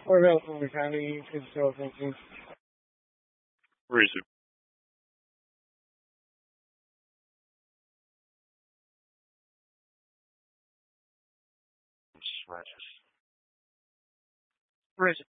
What about having installed thinking? Where is it? Where is it?